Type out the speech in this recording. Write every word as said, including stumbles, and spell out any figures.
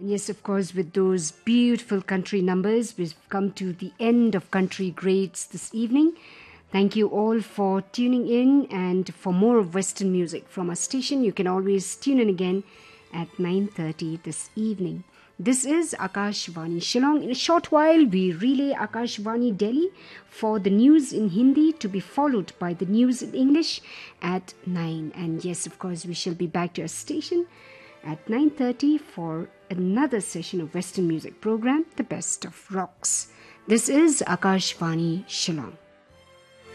Yes, of course, with those beautiful country numbers, we've come to the end of Country Greats this evening. Thank you all for tuning in, and for more of Western music from our station, you can always tune in again at nine thirty this evening. This is Akashvani Shillong. In a short while, we relay Akashvani Delhi for the news in Hindi, to be followed by the news in English at nine. And yes, of course, we shall be back to our station at nine thirty for another session of Western music program, The Best of Rocks. This is Akashvani Shillong.